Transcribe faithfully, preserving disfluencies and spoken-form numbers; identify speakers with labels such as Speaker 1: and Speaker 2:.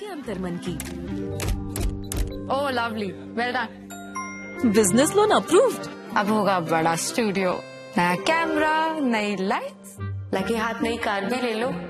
Speaker 1: अंतर मन की।
Speaker 2: ओह lovely, well done.
Speaker 1: Business loan approved.
Speaker 2: अब होगा बड़ा स्टूडियो, नया कैमरा, नई लाइट्स, लगे हाथ नई कार भी ले लो।